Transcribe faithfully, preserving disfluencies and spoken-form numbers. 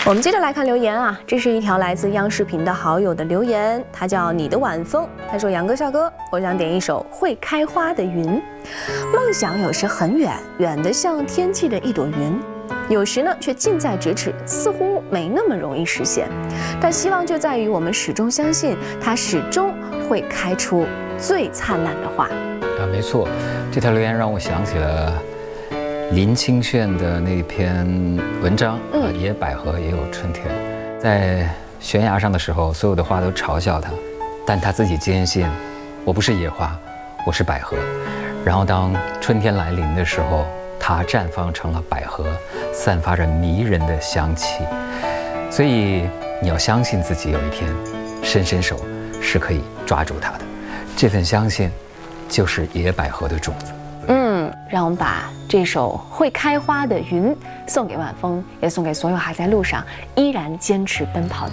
我们接着来看留言啊，这是一条来自央视频的好友的留言，他叫你的晚风，他说：杨哥、笑哥，我想点一首《会开花的云》。梦想有时很远，远得像天际的一朵云，有时呢却近在咫尺，似乎没那么容易实现。但希望就在于我们始终相信，它始终会开出最灿烂的花。 啊，没错，这条留言让我想起了林清炫的那篇文章，嗯、啊，野百合也有春天。在悬崖上的时候，所有的花都嘲笑他，但他自己坚信，我不是野花，我是百合。然后当春天来临的时候，它绽放成了百合，散发着迷人的香气。所以你要相信自己，有一天伸伸手是可以抓住它的。这份相信，就是野百合的种子。 嗯，让我们把这首《会开花的云》送给晚风，也送给所有还在路上依然坚持奔跑的人。